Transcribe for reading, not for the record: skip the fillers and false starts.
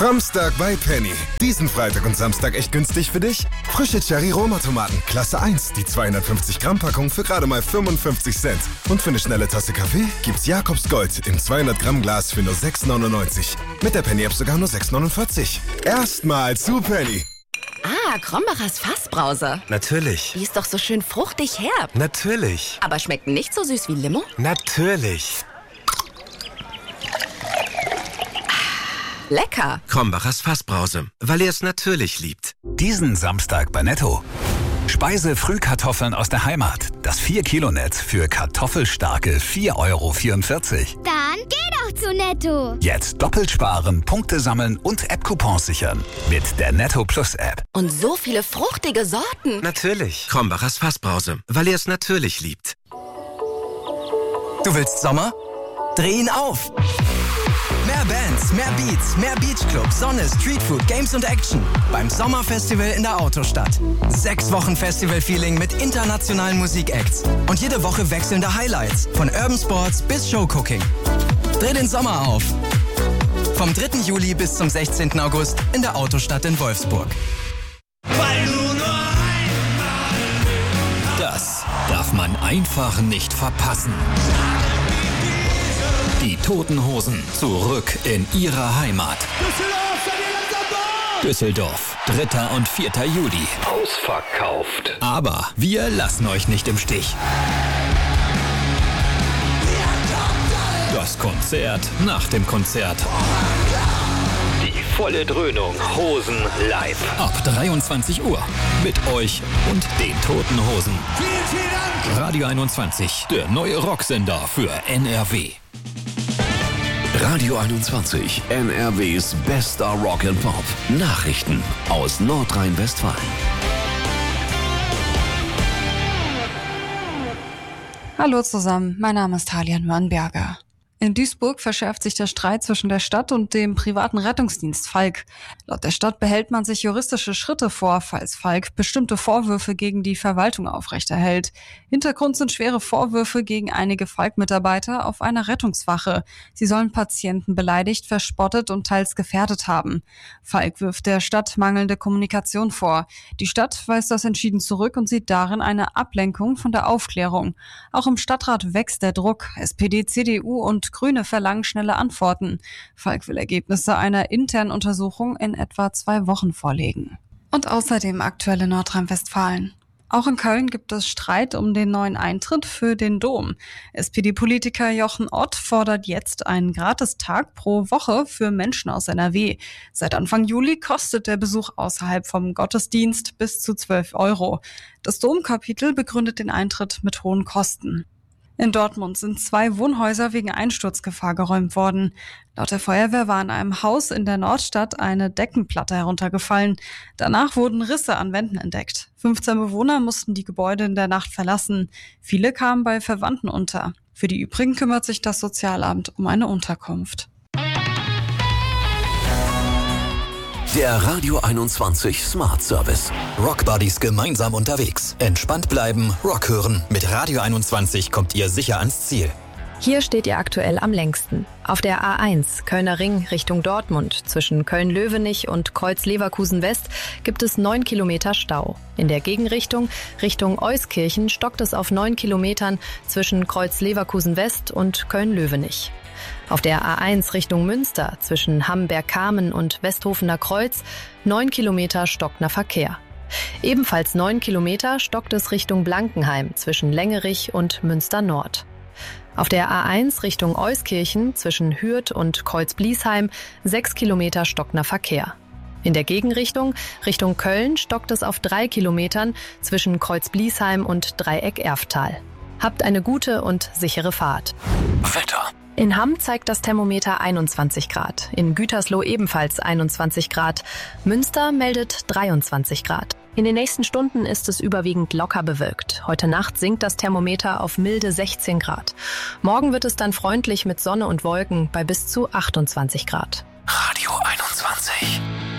Framstag bei Penny. Diesen Freitag und Samstag echt günstig für dich? Frische Cherry-Roma-Tomaten, Klasse 1, die 250 Gramm Packung für gerade mal 55 Cent. Und für eine schnelle Tasse Kaffee gibt's Jakobs Gold im 200 Gramm Glas für nur 6,99. Mit der Penny-App sogar nur 6,49. Erstmal zu Penny. Ah, Krombacher's Fassbrause. Natürlich. Die ist doch so schön fruchtig herb. Natürlich. Aber schmeckt nicht so süß wie Limo? Natürlich. Lecker. Krombacher's Fassbrause, weil ihr es natürlich liebt. Diesen Samstag bei Netto. Speise-Frühkartoffeln aus der Heimat. Das 4-Kilo-Netz für kartoffelstarke 4,44 €. Dann geh doch zu Netto. Jetzt doppelt sparen, Punkte sammeln und App-Coupons sichern. Mit der Netto Plus App. Und so viele fruchtige Sorten. Natürlich. Krombacher's Fassbrause, weil ihr es natürlich liebt. Du willst Sommer? Dreh ihn auf! Mehr Bands, mehr Beats, mehr Beachclub, Sonne, Streetfood, Games und Action. Beim Sommerfestival in der Autostadt. 6 Wochen Festival-Feeling mit internationalen Musikacts. Und jede Woche wechselnde Highlights. Von Urban Sports bis Showcooking. Dreh den Sommer auf. Vom 3. Juli bis zum 16. August in der Autostadt in Wolfsburg. Das darf man einfach nicht verpassen. Die Toten Hosen zurück in ihre Heimat. Düsseldorf, 3. und 4. Juli. Ausverkauft. Aber wir lassen euch nicht im Stich. Das Konzert nach dem Konzert. Die volle Dröhnung Hosen live. Ab 23 Uhr. Mit euch und den Toten Hosen. Vielen Dank. Radio 21, der neue Rocksender für NRW. Radio 21, NRWs bester Rock and Pop. Nachrichten aus Nordrhein-Westfalen. Hallo zusammen, mein Name ist Talia Nürnberger. In Duisburg verschärft sich der Streit zwischen der Stadt und dem privaten Rettungsdienst Falk. Laut der Stadt behält man sich juristische Schritte vor, falls Falk bestimmte Vorwürfe gegen die Verwaltung aufrechterhält. Hintergrund sind schwere Vorwürfe gegen einige Falk-Mitarbeiter auf einer Rettungswache. Sie sollen Patienten beleidigt, verspottet und teils gefährdet haben. Falk wirft der Stadt mangelnde Kommunikation vor. Die Stadt weist das entschieden zurück und sieht darin eine Ablenkung von der Aufklärung. Auch im Stadtrat wächst der Druck. SPD, CDU und Grüne verlangen schnelle Antworten. Falk will Ergebnisse einer internen Untersuchung in etwa 2 Wochen vorlegen. Und außerdem aktuell in Nordrhein-Westfalen. Auch in Köln gibt es Streit um den neuen Eintritt für den Dom. SPD-Politiker Jochen Ott fordert jetzt einen Gratistag pro Woche für Menschen aus NRW. Seit Anfang Juli kostet der Besuch außerhalb vom Gottesdienst bis zu 12 €. Das Domkapitel begründet den Eintritt mit hohen Kosten. In Dortmund sind 2 Wohnhäuser wegen Einsturzgefahr geräumt worden. Laut der Feuerwehr war in einem Haus in der Nordstadt eine Deckenplatte heruntergefallen. Danach wurden Risse an Wänden entdeckt. 15 Bewohner mussten die Gebäude in der Nacht verlassen. Viele kamen bei Verwandten unter. Für die übrigen kümmert sich das Sozialamt um eine Unterkunft. Der Radio 21 Smart Service. Rock Buddies gemeinsam unterwegs. Entspannt bleiben, Rock hören. Mit Radio 21 kommt ihr sicher ans Ziel. Hier steht ihr aktuell am längsten. Auf der A1 Kölner Ring Richtung Dortmund zwischen Köln-Löwenich und Kreuz-Leverkusen West gibt es 9 Kilometer Stau. In der Gegenrichtung Richtung Euskirchen stockt es auf 9 Kilometern zwischen Kreuz-Leverkusen West und Köln-Löwenich. Auf der A1 Richtung Münster zwischen Hamberg-Kamen und Westhofener Kreuz 9 Kilometer stockender Verkehr. Ebenfalls 9 Kilometer stockt es Richtung Blankenheim zwischen Längerich und Münster Nord. Auf der A1 Richtung Euskirchen zwischen Hürth und Kreuz-Bliesheim 6 Kilometer stockender Verkehr. In der Gegenrichtung Richtung Köln stockt es auf 3 Kilometern zwischen Kreuz-Bliesheim und Dreieck-Erftal. Habt eine gute und sichere Fahrt. Wetter. In Hamm zeigt das Thermometer 21 Grad, in Gütersloh ebenfalls 21 Grad, Münster meldet 23 Grad. In den nächsten Stunden ist es überwiegend locker bewölkt. Heute Nacht sinkt das Thermometer auf milde 16 Grad. Morgen wird es dann freundlich mit Sonne und Wolken bei bis zu 28 Grad. Radio 21.